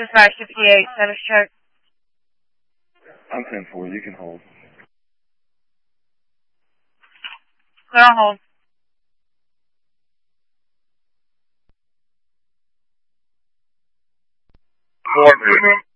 is 558, status check. I'm 10-4, you can hold. Clear on hold. Morning.